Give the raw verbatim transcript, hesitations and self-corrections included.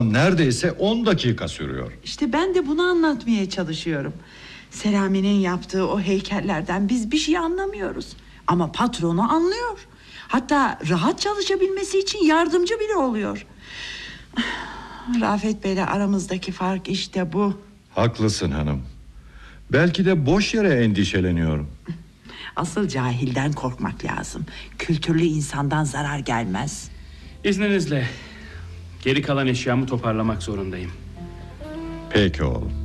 neredeyse on dakika sürüyor. İşte ben de bunu anlatmaya çalışıyorum. Selami'nin yaptığı o heykellerden biz bir şey anlamıyoruz. Ama patronu anlıyor. Hatta rahat çalışabilmesi için yardımcı bile oluyor. Rafet Bey'le aramızdaki fark işte bu. Haklısın hanım. Belki de boş yere endişeleniyorum. Asıl cahilden korkmak lazım. Kültürlü insandan zarar gelmez. İzninizle geri kalan eşyamı toparlamak zorundayım. Peki oğlum.